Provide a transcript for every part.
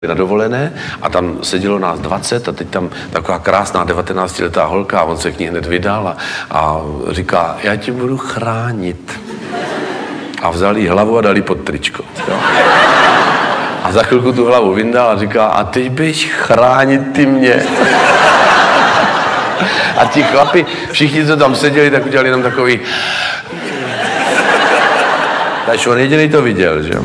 na dovolené a tam sedělo nás 20 a teď tam taková krásná 19letá holka a on se k ní hned vydal a říká, já tě budu chránit. A vzal jí hlavu a dal jí pod tričko. Jo. A za chvilku tu hlavu vyndal a říká, a teď běž chránit ty mě. A ti chlapi, všichni, co tam seděli, tak udělali jenom takový... Takže on jediný to viděl, že jo.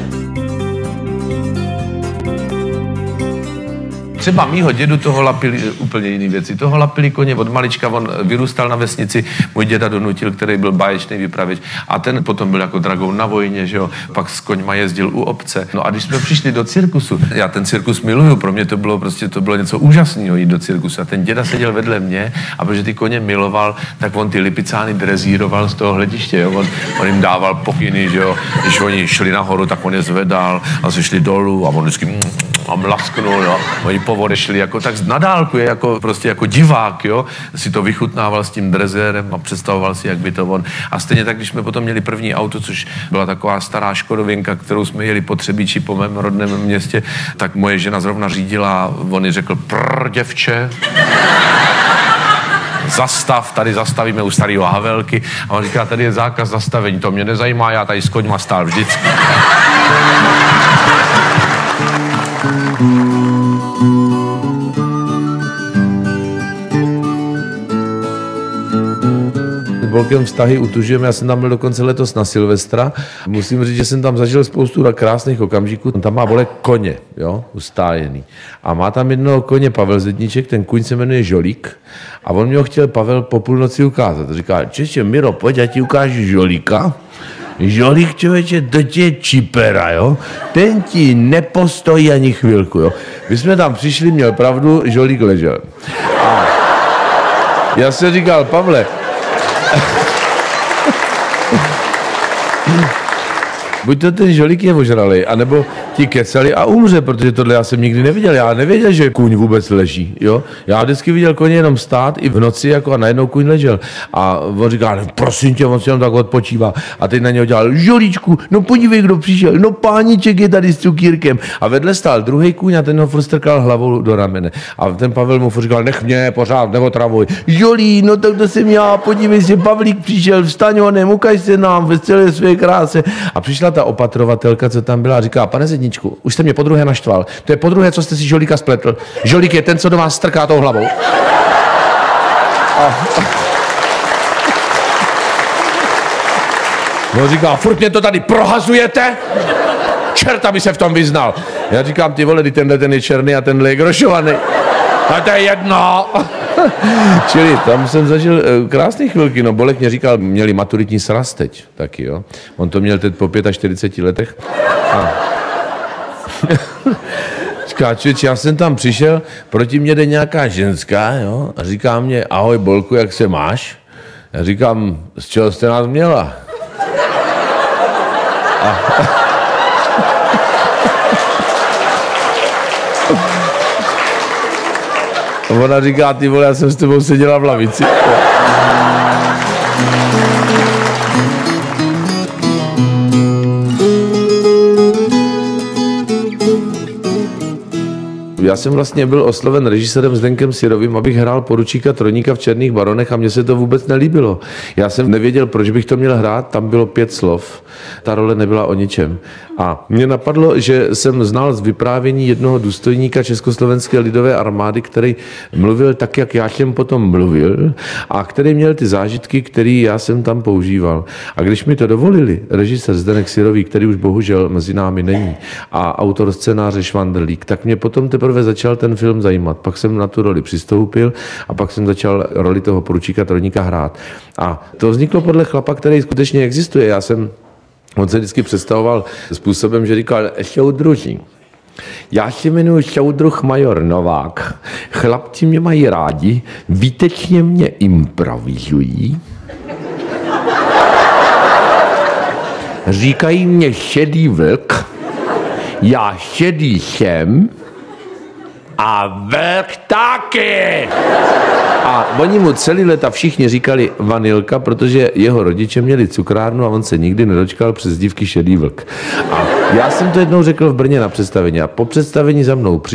Třeba mýho dědu toho lapili úplně jiné věci. Toho lapili koně od malička, on vyrůstal na vesnici, můj děda donutil, který byl báječný vypravěč a ten potom byl jako dragoun na vojně, že jo, pak s koňma jezdil u obce. No a když jsme přišli do cirkusu, já ten cirkus miluju, pro mě to bylo něco úžasného jít do cirkusu a ten děda seděl vedle mě a protože ty koně miloval, tak on ty lipicány drezíroval z toho hlediště, jo, on jim dával pokyny, že jo, když oni šli nahoru, tak on je zvedal a se šli dolů a on vždycky a mlasknul, jo, oni odešli jako tak na dálku, jako prostě jako divák, jo, si to vychutnával s tím drezérem a představoval si, jak by to on. A stejně tak, když jsme potom měli první auto, což byla taková stará škodovinka, kterou jsme jeli po Třebíči, po mém rodném městě, tak moje žena zrovna řídila a on jí řekl, děvče, zastav, tady zastavíme u starého Havelky. A on říká, tady je zákaz zastavení, to mě nezajímá, já tady s koňma stál vždycky. S Bolkem vztahy utužujeme, já jsem tam byl dokonce letos na Silvestra. Musím říct, že jsem tam zažil spoustu krásných okamžiků. Tam má Bolek koně, jo, ustájený. A má tam jednoho koně Pavel Zedníček, ten kuň se jmenuje Žolík. A on mě ho chtěl Pavel po půlnoci ukázat. Říká, čeče, Miro, pojď, já ti ukážu Žolíka. Žolík, člověče, to je čipera, jo? Ten ti nepostojí ani chvilku, jo? My jsme tam přišli, měl pravdu, Žolík ležel. A já jsem říkal, Pavle, buď to ten Žolík je ožralej, anebo ti kecali a umře, protože tohle já jsem nikdy neviděl. Já nevěděl, že kůň vůbec leží, jo. Já vždycky viděl koně jenom stát i v noci, jako a najednou kůň ležel. A on říká, prosím tě, on si jenom tak odpočívá. A teď na něho dělal, Žolíčku, no podívej, kdo přišel, no páníček je tady s cukírkem. A vedle stál druhý kůň a ten ho furt strkal hlavou do ramene. A ten Pavel mu furt říkal, nech mě pořád, neotravuj. Žolí, no tak to jsem já, podívej se, Pavlík přišel, vstaň honem, ukaž se nám ve celé své kráse. A přišla ta opatrovatelka, co tam byla, a říká, pane Zedníčku, už jste mě podruhé naštval. To je podruhé, co jste si Žolíka spletl. Žolík je ten, co do vás strká tou hlavou. No říká, furt mě to tady prohazujete? Čert, aby se v tom vyznal. Já říkám, ty vole, tenhle ten je černý a tenhle je grošovaný. A to je jedno. Čili tam jsem zažil krásné chvilky. No Bolek mě říkal, měli maturitní sraz teď taky, jo. On to měl teď po 45 letech. A... Říká, člověč, já jsem tam přišel, proti mě jde nějaká ženská, jo, a říká mě, ahoj Bolku, jak se máš? Já říkám, z čeho jste nás měla? A... Ona říká, ty vole, já jsem s tebou seděla v lavici. Já jsem vlastně byl osloven režisérem Zdenkem Syrovým, abych hrál poručíka Troníka v Černých baronech a mně se to vůbec nelíbilo. Já jsem nevěděl, proč bych to měl hrát, tam bylo 5 slov, ta role nebyla o ničem. A mně napadlo, že jsem znal z vyprávění jednoho důstojníka Československé lidové armády, který mluvil tak, jak já jsem potom mluvil a který měl ty zážitky, které já jsem tam používal. A když mi to dovolili, režisér Zdeněk Syrový, který už bohužel mezi námi není, a autor scénáře Švandrlík, tak mě potom teprve začal ten film zajímat. Pak jsem na tu roli přistoupil a pak jsem začal roli toho poručíka Troníka hrát. A to vzniklo podle chlapa, který skutečně existuje. On se vždycky představoval způsobem, že říkal, soudruží. Já se jmenuji soudruh major Novák. Chlapci mě mají rádi, výtečně mě improvizují. Říkají mě šedý vlk. Já šedý jsem. A vlk taky! A oni mu celý léta všichni říkali Vanilka, protože jeho rodiče měli cukrárnu a on se nikdy nedočkal přezdívky Šedý vlk. A já jsem to jednou řekl v Brně na představení a po představení za mnou